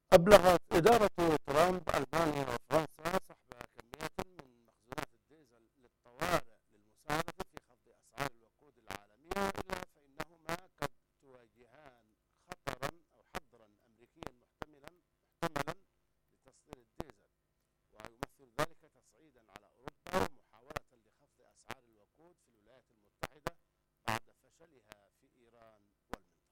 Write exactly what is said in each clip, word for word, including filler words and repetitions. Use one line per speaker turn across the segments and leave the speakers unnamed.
أبلغت إدارة ترامب ألمانيا وفرنسا سحب كميات من مخزونات الديزل للطوارئ للمساعدة في خفض أسعار الوقود العالمية، إلا فإنهما قد تواجهان خطرا أو حظرا أمريكيا محتملا محتملا لتصدير الديزل، ويمثل ذلك تصعيدا على أوروبا ومحاولة لخفض أسعار الوقود في الولايات المتحدة بعد فشلها في إيران والمنطقة.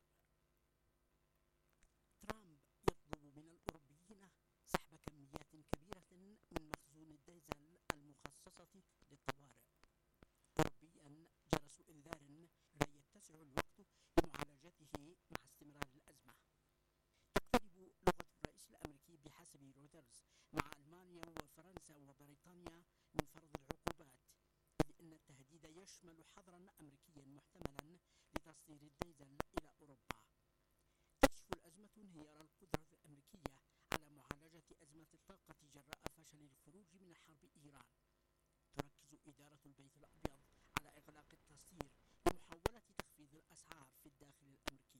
ترامب يطلب من الأوروبيين سحب كميات كبيرة من مخزون الديزل المخصصة للطوارئ. أوروبيا جرس إنذار لا يتسع الوقت لمعالجته مع استمرار الأزمة. تقترب لغة الرئيس الأمريكي بحسب رويترز مع ألمانيا وفرنسا وبريطانيا من فرض العقوبات، إذ أن التهديد يشمل حظرا أمريكيا محتملا لتصدير الديزل إلى أوروبا. تكشف الأزمة انهيار القدرة الأمريكية على معالجة أزمة الطاقة جراء فشل الخروج من حرب إيران. تركز إدارة البيت الأبيض على إغلاق التصدير لمحاولة تخفيض الأسعار في الداخل الأمريكي.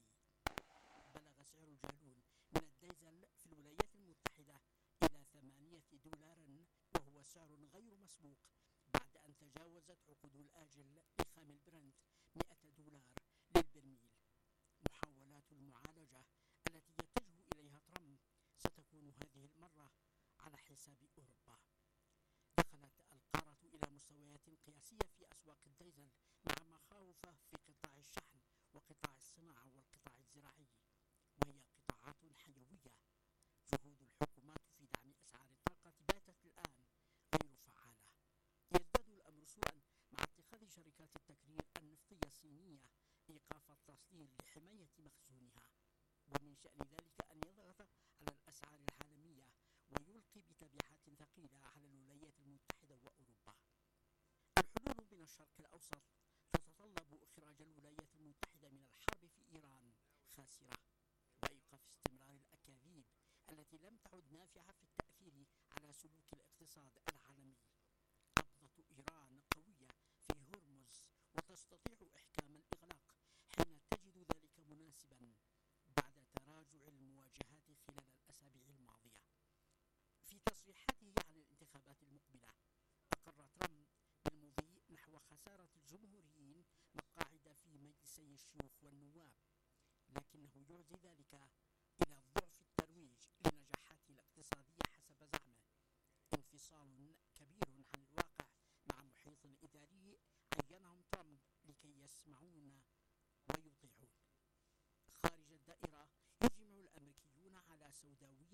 بلغ سعر الجالون من الديزل في الولايات المتحدة إلى ثمانية دولار، وهو سعر غير مسبوق بعد أن تجاوزت عقود الآجل لخام البرنت مئة دولار للبرميل. محاولات المعالجة التي يتجه إليها ترامب ستكون هذه المرة على حساب أوروبا. دخلت القارة إلى مستويات قياسية في أسواق الديزل مع مخاوف في قطاع الشحن وقطاع الصناعة والقطاع الزراعي، وهي قطاعات حيوية. جهود الحكومات في دعم أسعار الطاقة باتت الآن غير فعالة. يزداد الأمر سوءا مع اتخاذ شركات التكرير النفطية الصينية إيقاف التصدير لحماية مخزونها، ومن شأن ذلك أن يضغط على الأسعار العالمية ويلقي بتبعات ثقيلة على الولايات المتحدة وأوروبا. الحلول من الشرق الأوسط تتطلب إخراج الولايات المتحدة من الحرب في إيران خاسرة، وإيقاف استمرار الأكاذيب التي لم تعد نافعة في التأثير على سلوك الاقتصاد العالمي. قبضة إيران قوية في هرمز وتستطيع إحكام الإغلاق حين تجد ذلك مناسبا بعد تراجع المواجهات خلال الأسابيع الماضية. في تصريحاته عن الانتخابات المقبلة، أقر ترامب بالمضي نحو خسارة الجمهوريين مقاعد في مجلسي الشيوخ والنواب، لكنه يعزي ذلك إلى ضعف الترويج لنجاحاته الاقتصادية حسب زعمه. انفصال كبير عن الواقع مع محيط إداري عينهم ترامب لكي يسمعون ويطيعون. خارج الدائرة يجمع الأمريكيون على سوداوي